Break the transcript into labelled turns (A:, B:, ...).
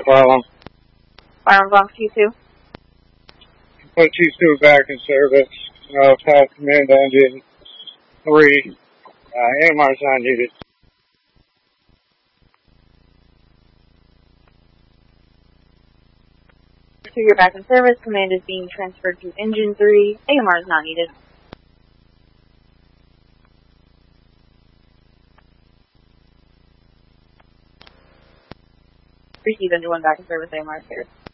A: problem.
B: Firearms on Q2.
A: Put Q2 back in service. Pass command engine 3. AMR's not needed.
B: So you're back in service. Command is being transferred to engine 3. AMR is not needed. Receive engine 1 back in service. AMR is cleared.